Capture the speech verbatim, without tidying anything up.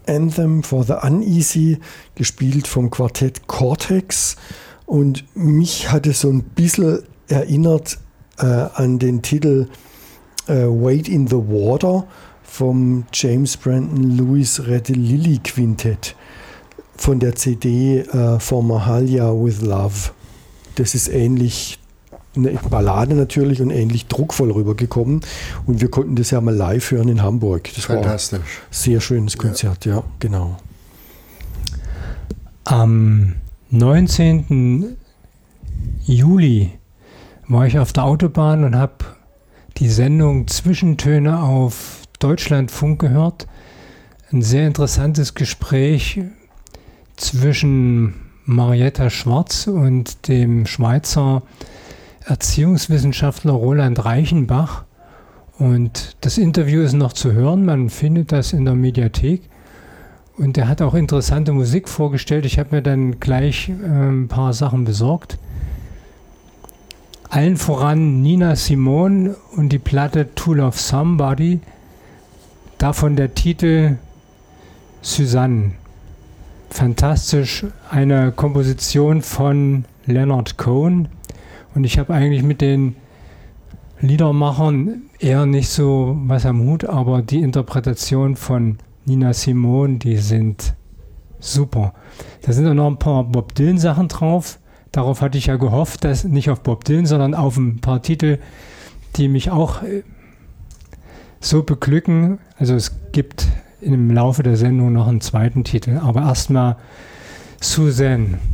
Anthem for the Uneasy, gespielt vom Quartett Cortex. Und mich hat es so ein bisschen erinnert äh, an den Titel äh, Wade in the Water vom James Brandon Lewis Red Lily Quintett von der C D äh, For Mahalia with Love. Das ist ähnlich, eine Ballade natürlich und ähnlich druckvoll rübergekommen. Und wir konnten das ja mal live hören in Hamburg. Das Fantastisch. war ein sehr schönes Konzert, ja, ja, genau. Am neunzehnten Juli war ich auf der Autobahn und habe die Sendung Zwischentöne auf Deutschlandfunk gehört. Ein sehr interessantes Gespräch zwischen Marietta Schwarz und dem Schweizer Erziehungswissenschaftler Roland Reichenbach. Und das Interview ist noch zu hören, man findet das in der Mediathek. Und er hat auch interessante Musik vorgestellt. Ich habe mir dann gleich äh, ein paar Sachen besorgt. Allen voran Nina Simone und die Platte To Love Somebody. Davon der Titel Suzanne. Fantastisch, eine Komposition von Leonard Cohen. Und ich habe eigentlich mit den Liedermachern eher nicht so was am Hut, aber die Interpretation von Nina Simone, die sind super. Da sind auch noch ein paar Bob Dylan Sachen drauf. Darauf hatte ich ja gehofft, dass nicht auf Bob Dylan, sondern auf ein paar Titel, die mich auch so beglücken. Also es gibt im Laufe der Sendung noch einen zweiten Titel. Aber erstmal Suzanne.